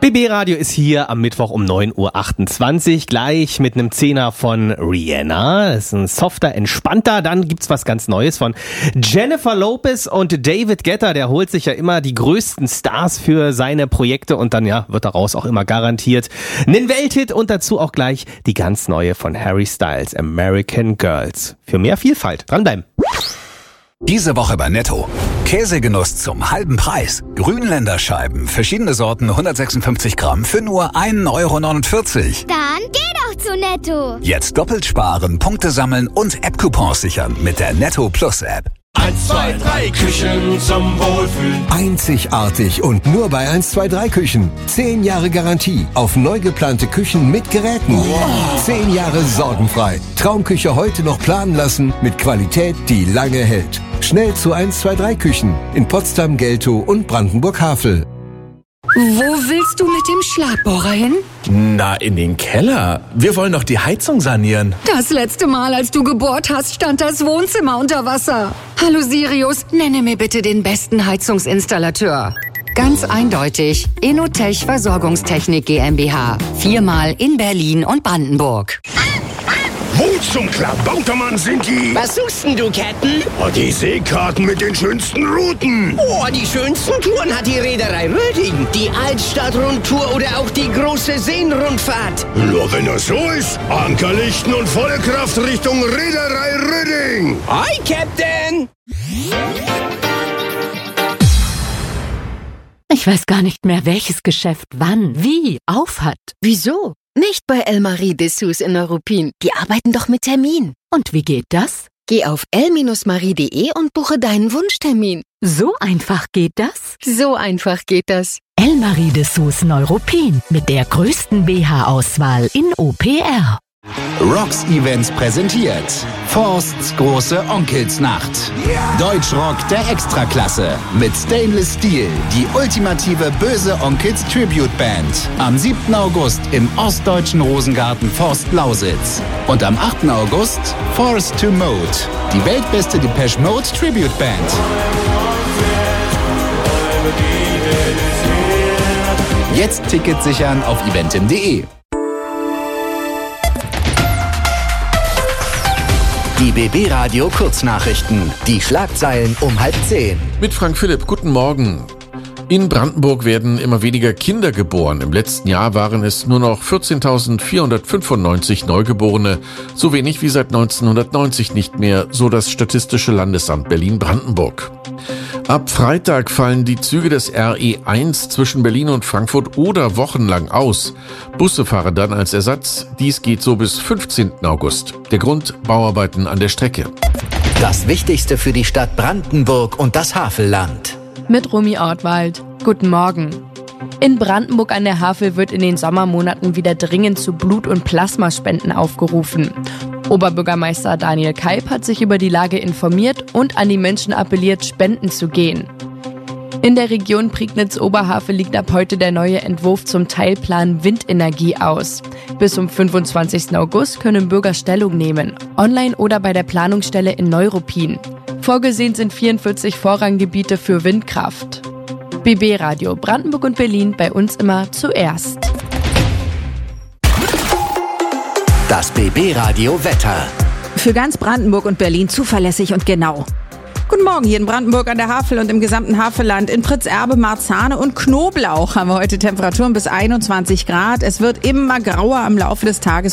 BB Radio ist hier am Mittwoch um 9.28 Uhr, gleich mit einem Zehner von Rihanna. Das ist ein softer, entspannter. Dann gibt's was ganz Neues von Jennifer Lopez und David Guetta. Der holt sich ja immer die größten Stars für seine Projekte und dann wird daraus auch immer garantiert einen Welthit und dazu auch gleich die ganz neue von Harry Styles, American Girls. Für mehr Vielfalt. Dranbleiben. Diese Woche bei Netto. Käsegenuss zum halben Preis. Grünländerscheiben, verschiedene Sorten, 156 Gramm für nur 1,49 €. Dann geh doch zu Netto. Jetzt doppelt sparen, Punkte sammeln und App-Coupons sichern mit der Netto Plus App. 1, 2, 3 Küchen zum Wohlfühlen. Einzigartig und nur bei 1, 2, 3 Küchen. 10 Jahre Garantie auf neu geplante Küchen mit Geräten. Wow. 10 Jahre sorgenfrei. Traumküche heute noch planen lassen mit Qualität, die lange hält. Schnell zu 1, 2, 3 Küchen in Potsdam, Geltow und Brandenburg-Havel. Wo willst du mit dem Schlagbohrer hin? Na, in den Keller. Wir wollen doch die Heizung sanieren. Das letzte Mal, als du gebohrt hast, stand das Wohnzimmer unter Wasser. Hallo Sirius, nenne mir bitte den besten Heizungsinstallateur. Ganz eindeutig, Inotech Versorgungstechnik GmbH. 4-mal in Berlin und Brandenburg. Wo zum Klabautermann sind die? Was suchst denn du, Captain? Oh, die Seekarten mit den schönsten Routen. Oh, die schönsten Touren hat die Reederei Röding. Die Altstadtrundtour oder auch die große Seenrundfahrt. Nur wenn das so ist, Ankerlichten und volle Kraft Richtung Reederei Röding. Hi, Captain! Ich weiß gar nicht mehr, welches Geschäft wann, wie aufhat. Wieso? Nicht bei Elmarie Dessous in Neuruppin. Die arbeiten doch mit Termin. Und wie geht das? Geh auf el-marie.de und buche deinen Wunschtermin. So einfach geht das? So einfach geht das. Elmarie Dessous Neuruppin mit der größten BH-Auswahl in OPR. Rocks Events präsentiert Forsts große Onkelsnacht. Deutschrock der Extraklasse mit Stainless Steel, die ultimative böse Onkels Tribute Band. Am 7. August im ostdeutschen Rosengarten Forst Lausitz. Und am 8. August Forced to Mode, die weltbeste Depeche Mode Tribute Band. Jetzt Tickets sichern auf eventim.de. Die BB Radio Kurznachrichten. Die Schlagzeilen um 9:30. Mit Frank Philipp, guten Morgen. In Brandenburg werden immer weniger Kinder geboren. Im letzten Jahr waren es nur noch 14.495 Neugeborene, so wenig wie seit 1990 nicht mehr, so das Statistische Landesamt Berlin-Brandenburg. Ab Freitag fallen die Züge des RE1 zwischen Berlin und Frankfurt oder wochenlang aus. Busse fahren dann als Ersatz. Dies geht so bis 15. August. Der Grund: Bauarbeiten an der Strecke. Das Wichtigste für die Stadt Brandenburg und das Havelland. Mit Romy Ortwald. Guten Morgen. In Brandenburg an der Havel wird in den Sommermonaten wieder dringend zu Blut- und Plasmaspenden aufgerufen. Oberbürgermeister Daniel Kalb hat sich über die Lage informiert und an die Menschen appelliert, spenden zu gehen. In der Region Prignitz-Oberhavel liegt ab heute der neue Entwurf zum Teilplan Windenergie aus. Bis zum 25. August können Bürger Stellung nehmen, online oder bei der Planungsstelle in Neuruppin. Vorgesehen sind 44 Vorranggebiete für Windkraft. BB Radio Brandenburg und Berlin, bei uns immer zuerst. Das BB Radio Wetter. Für ganz Brandenburg und Berlin zuverlässig und genau. Guten Morgen, hier in Brandenburg an der Havel und im gesamten Havelland. In Pritzerbe, Marzahne und Knoblauch haben wir heute Temperaturen bis 21 Grad. Es wird immer grauer am Laufe des Tages.